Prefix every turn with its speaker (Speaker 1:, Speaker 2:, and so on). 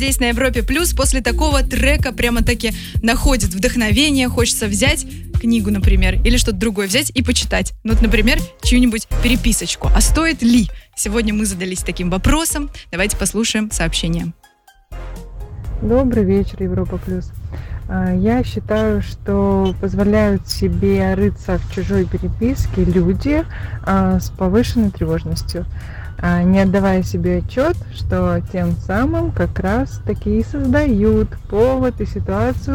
Speaker 1: Здесь на Европе Плюс после такого трека прямо-таки находит вдохновение, хочется взять книгу, например, или что-то другое взять и почитать. Ну, вот, например, чью-нибудь переписочку. А стоит ли? Сегодня мы задались таким вопросом. Давайте послушаем сообщение.
Speaker 2: Добрый вечер, Европа Плюс. Я считаю, что позволяют себе рыться в чужой переписке люди с повышенной тревожностью, не отдавая себе отчет, что тем самым как раз таки и создают повод и ситуацию,